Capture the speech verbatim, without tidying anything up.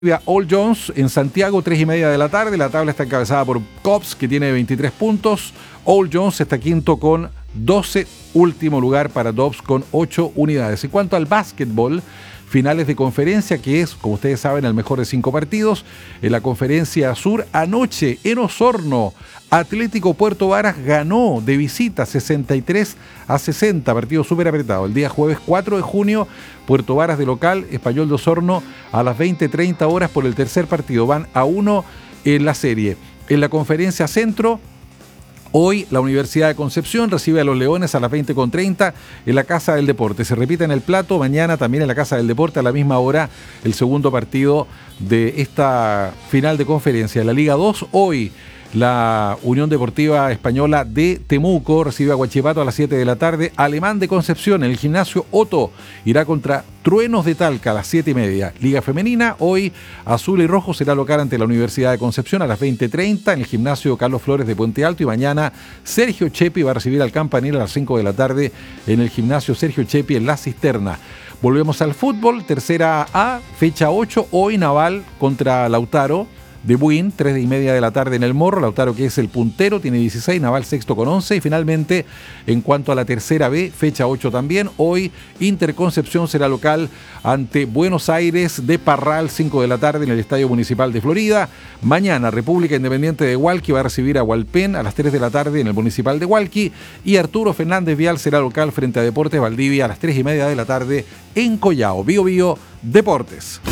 All Jones en Santiago, tres y media de la tarde. La tabla está encabezada por Cops, que tiene veintitrés puntos. All Jones está quinto con doce. Último lugar para Dobbs con ocho unidades. En cuanto al básquetbol, finales de conferencia, que es, como ustedes saben, el mejor de cinco partidos. En la conferencia sur, anoche en Osorno, Atlético Puerto Varas ganó de visita sesenta y tres a sesenta, partido súper apretado. El día jueves cuatro de junio, Puerto Varas de local, Español de Osorno a las veinte treinta horas por el tercer partido. Van a uno en la serie. En la conferencia centro, hoy la Universidad de Concepción recibe a los Leones a las veinte treinta en la Casa del Deporte. Se repite en el plato, mañana también en la Casa del Deporte a la misma hora el segundo partido de esta final de conferencia. En la Liga dos, hoy la Unión Deportiva Española de Temuco recibe a Huachipato a las siete de la tarde. Alemán de Concepción en el gimnasio Otto irá contra Truenos de Talca a las siete y media. Liga Femenina, hoy Azul y Rojo será local ante la Universidad de Concepción a las veinte treinta en el gimnasio Carlos Flores de Puente Alto. Y mañana Sergio Chepi va a recibir al Campanil a las cinco de la tarde en el gimnasio Sergio Chepi en La Cisterna. Volvemos al fútbol, tercera A, fecha ocho, hoy Naval contra Lautaro de Buin, tres y media de la tarde en el Morro. Lautaro, que es el puntero, tiene dieciséis, Naval sexto con once. Y finalmente, en cuanto a la tercera B, fecha ocho también, hoy Interconcepción será local ante Buenos Aires de Parral, cinco de la tarde en el Estadio Municipal de Florida. Mañana República Independiente de Hualqui va a recibir a Hualpén a las tres de la tarde en el Municipal de Hualqui. Y Arturo Fernández Vial será local frente a Deportes Valdivia a las tres y media de la tarde en Collao. Bio Bio Deportes.